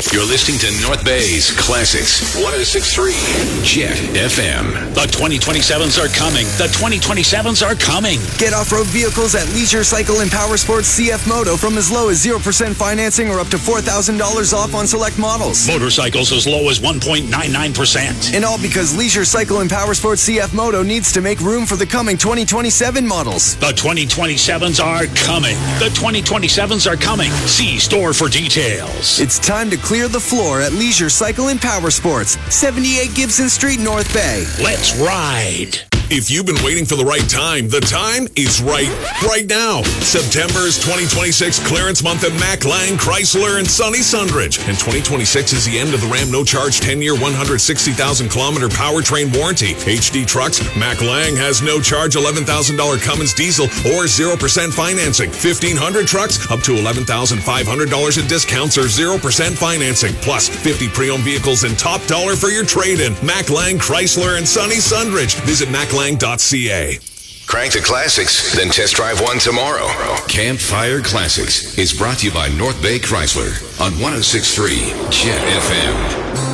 You're listening to North Bay's Classics 106.3 Jet FM. The 2027s are coming. The 2027s are coming. Get off-road vehicles at Leisure Cycle and Power Sports CF Moto from as low as 0% financing or up to $4,000 off on select models. Motorcycles as low as 1.99%. And all because Leisure Cycle and Power Sports CF Moto needs to make room for the coming 2027 models. The 2027s are coming. The 2027s are coming. See store for details. It's time to clear the floor at Leisure Cycle and Power Sports, 78 Gibson Street, North Bay. Let's ride. If you've been waiting for the right time, the time is right now. September's 2026 clearance month at Mac Lang, Chrysler, and Sunny Sundridge. And 2026 is the end of the Ram no-charge 10-year, 160,000-kilometer powertrain warranty. HD Trucks, Mac Lang has no-charge $11,000 Cummins diesel or 0% financing. 1,500 trucks, up to $11,500 in discounts or 0% financing. Plus 50 pre-owned vehicles and top dollar for your trade-in. Mac Lang, Chrysler, and Sunny Sundridge. Visit maclang.ca. Crank the classics, then test drive one tomorrow. Campfire Classics is brought to you by North Bay Chrysler on 106.3 Jet FM.